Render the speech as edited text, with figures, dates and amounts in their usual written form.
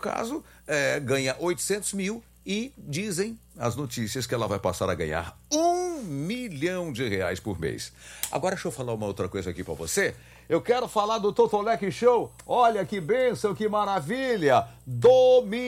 caso, ganha 800 mil e dizem as notícias que ela vai passar a ganhar R$1 milhão por mês. Agora deixa eu falar uma outra coisa aqui pra você. Eu quero falar do Totolec Show. Olha que bênção, que maravilha.